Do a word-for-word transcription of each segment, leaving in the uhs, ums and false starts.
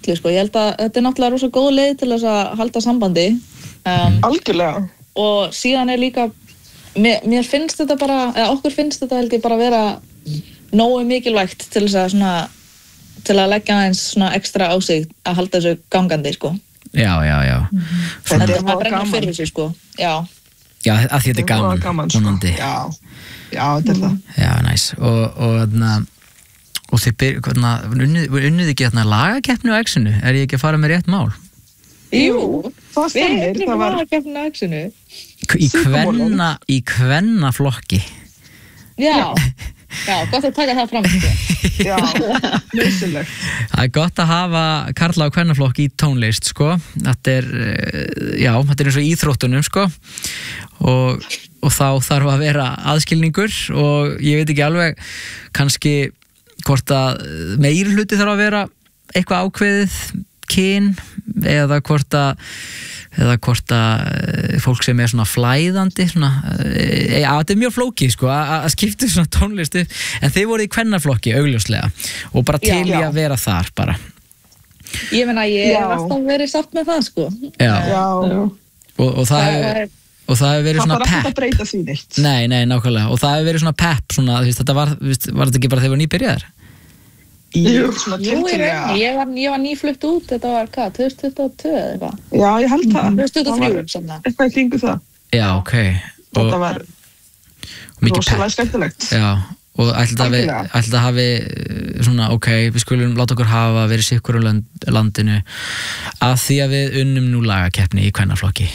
miklu sko, ég held að þetta er náttúrulega rosa góð leið til þess að halda sambandi um, algjörlega og síðan er líka mér, mér finnst þetta bara, eða okkur finnst þetta held ég bara vera nógu mikilvægt til þess að svona til að leggja aðeins svona ekstra á sig að halda þessu gangandi sko já, já, já mm-hmm. þetta er bara gaman fyrir sig sko já, já að því þetta er gaman, gaman sko. já, já, þetta er mm. það já, næs og, og þarna og þið byrja, unnið ekki þarna lagakeppni á Exinu, er ég ekki að fara með rétt mál? Jú, það stemmir, það var lagakeppni á Exinu í kvenna, í kvenna flokki já, já, gott að taka það fram sko. já, nöðsynlegt það er gott að hafa karla á kvennaflokk í tónlist sko, þetta er já, þetta er eins og íþróttunum sko og, og þá þarf að vera aðskilningur og ég veit ekki alveg kannski hvort að meiri hluti þarf að vera eitthvað ákveðið kyn eða hvort að eða hvort að fólk sem er svona flæðandi svona, já, þetta er mjög flókið sko að skipta svona tónlist upp en þeir voru í kvennaflokki augljóslega og bara til í að vera þar bara ég meina ég hef alltaf verið sátt með það sko já, já. Og, og það hefur og það hefur verið það svona pepp það pepp þarf að breyta því neitt nei, nei, nákvæmlega og það hefur verið svona pepp svona, þú veist, þetta var, þú veist, var þetta ekki bara þegar voru nýbyrjaðar? Jú, svona Jú, ég, tiltölulega. ég, var, ég var nýflutt út, þetta var hvað, tvö þúsund tuttugu og tvö eða eitthvað? Já, ég held það. tvö þúsund tuttugu og þrjú, Það var svona. eitthvað í kringu það. Já, ok. Og, Þetta var og mikið rosalega pepp. skemmtilegt. Já, og ætli það hafi, Algjörlega. ætli það hafi svona, ok, við skulum láta okkur hafa verið sikkur á land, landinu að því að við unnum nú lagakeppni í kvennaflokki.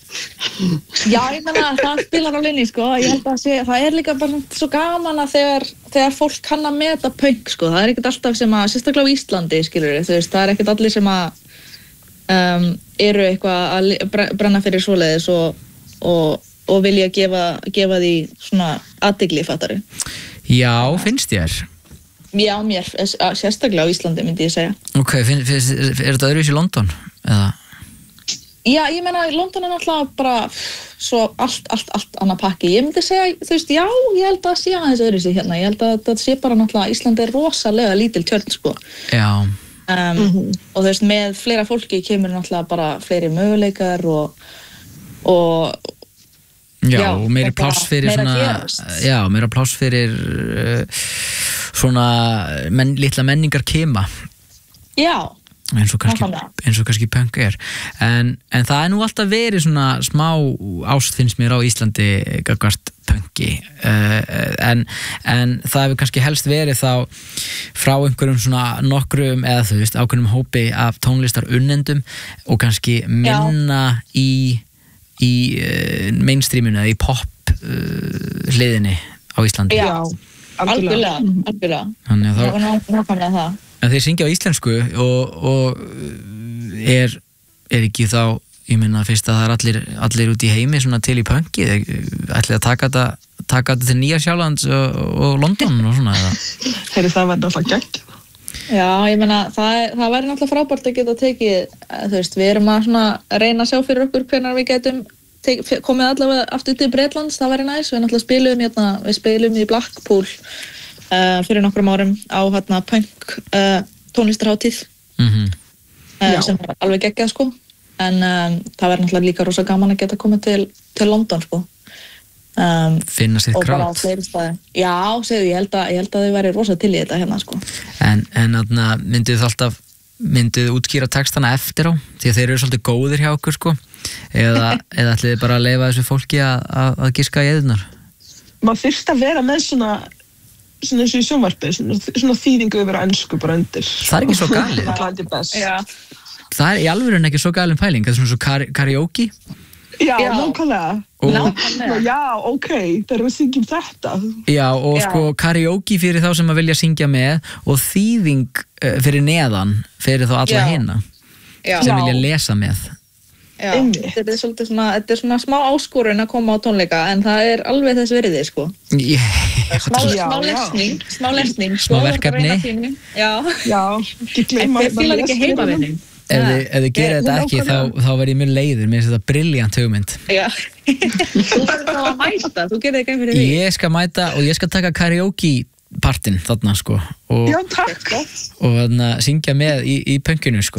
Já, ég meina, það spilar á linni, sko. Ég held að sé, það er líka bara svo gaman að þegar, þegar fólk kann að meta pönk, sko. Það er ekkert alltaf sem að, sérstaklega á Íslandi, skilur við, þú veist, það er ekkert allir sem að um, eru eitthvað að bre- brenna fyrir svoleiðis og, og, og vilja gefa, gefa því svona athygli, fattari. Já, finnst þér? Já, mér, sérstaklega á Íslandi, myndi ég segja. Ok, finn, finn, er þetta öðruvísi í London? Eða? Já, ég meina, London er náttúrulega bara svo allt, allt, allt annað pakki. Ég myndi segja, þú veist, já, ég held að sé aðeins öðru sig hérna. Ég held að þetta sé bara náttúrulega, Íslandi er rosalega lítil tjörn, sko. Já. Um, mm-hmm. Og þú veist, með fleira fólki kemur náttúrulega bara fleiri möguleikar og, og Já, Já, og meiri bara pláss fyrir meira svona, gerast. já, meira pláss fyrir uh, svona menn, litla menningar kema já, eins og kannski, Nákvæmlega. eins og kannski punk er en, en það er nú alltaf verið svona smá ást finnst mér á Íslandi gagnvart punki uh, en, en það hefur kannski helst verið þá frá einhverjum svona nokkrum eða þú veist ákveðnum hópi af tónlistar unnendum og kannski minna í í uh, mainstreaminu eða í pop uh, hliðinni á Íslandi. Já, algjörlega, algjörlega. Þannig að Það þá, var ná- nákvæmlega það. en þeir syngja á íslensku og, og er, er ekki þá, ég meina fyrst að það er allir, allir út í heimi svona til í punki, ætlið að taka þetta, taka þetta til Nýja Sjálands og, og London og svona eða? Heyri, það verður alltaf gegn. Já, ég meina, það, er- það væri náttúrulega frábært að geta tekið, eh, þú veist, við erum að svona reyna að sjá fyrir okkur hvenær við getum tek, komið allavega aftur til Bretlands, það væri næs, við náttúrulega spilum hérna, við spilum í Blackpool uh, fyrir nokkrum árum á hérna punk uh, tónlistarhátíð Mm-hmm. uh, Já. sem var alveg geggjað, sko, en um, það væri náttúrulega líka rosa gaman að geta komið til, til London, sko. Um, Finna sitt og bara á krát. fleiri staði. Já, segðu, ég held að, ég held að þau væri rosa til í þetta hérna, sko. En, en þarna mynduð þið alltaf mynduð þið útskýra textana eftir á því að þeir eru svolítið góðir hjá okkur sko eða, eða ætlið þið bara að leyfa þessu fólki að, að, að giska í eðunar? Maður þyrst að vera með svona svona eins og í sjónvarpi, svona, svona þýðingu yfir á ensku bara undir. Það er ekki svo galið. Það er ekki best. Já. Það er í alvörun ekki svo galin pæling, það er svona svo kar karaoke. Já, Já. nákvæmlega. Og, Nákvæmlega. Já, ok, það er að syngjum þetta. já, og Já. sko karaoke fyrir þá sem að vilja syngja með og þýðing uh, fyrir neðan fyrir þá alla Já. hina Já. sem Já. vilja lesa með. Já, Einmitt. þetta er svolítið svona, þetta er svona smá áskorun að koma á tónleika, en það er alveg þess virði, sko. Ég, Smá, Já, smá já. lesning, smá lesning. Smá verkefni. Já, Já, ekki en gleyma hver fílar ekki heimavinnin? ef þið, ef þið gerir þetta ekki þá, þá verð ég mjög leiður, mér finnst þetta brilljant hugmynd. Já, þú verður þá að mæta, þú gerir ekki einn fyrir því. Ég skal mæta og ég skal taka karaoke partinn þarna sko og, Já, takk. og þarna syngja með í, í punkinu sko.